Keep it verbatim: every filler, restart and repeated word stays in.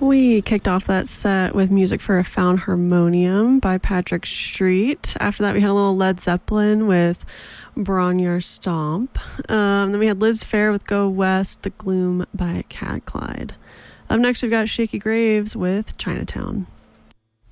We kicked off that set with music for A Found Harmonium by Patrick Street. After that, we had a little Led Zeppelin with Bron-Your Stomp. Um, then we had Liz Phair with Go West, The Gloom by Cad Clyde. Up next, we've got Shaky Graves with Chinatown.